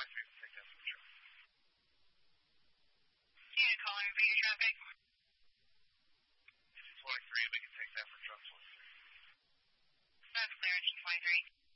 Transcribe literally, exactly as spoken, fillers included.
twenty-three, we'll take that for sure. Yeah, calling repeater traffic. It's twenty-three, we can take that for truck twenty-three. That's clear, it's twenty-three.